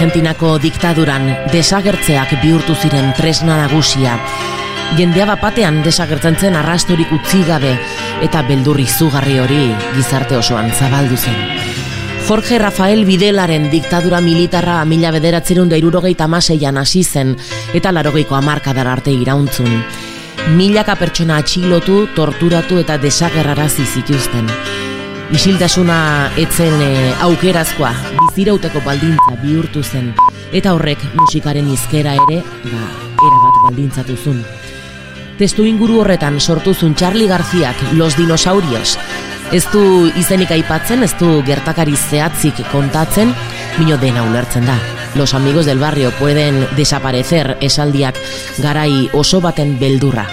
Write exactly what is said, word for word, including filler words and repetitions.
Argentinako diktaduran desagertzeak bihurtu ziren tresna nagusia. Jendea bapatean desagertzen zen arrastorik utzi gabe eta beldur izugarri hori gizarte osoan zabaldu zen. Jorge Rafael Videlaren diktadura militarra mila bederatziehun eta hirurogeita hamaseian hasi zen eta laurogeiko hamarkadara arte irauntzun. Milaka pertsona atxilotu, torturatu eta desagerrarazi zituzten. Isiltasuna etzen e, aukerazkoa, bizirauteko baldintza bihurtu zen, eta horrek musikaren hizkera ere, ba, erabat baldintzatu zuen. Testu inguru horretan sortu zuen Charly Garziak Los Dinosaurios. Ez du izenik aipatzen, ez du gertakari zehatzik kontatzen, mino dena ulertzen da. Los amigos del barrio pueden desaparecer esaldiak garai oso baten beldurra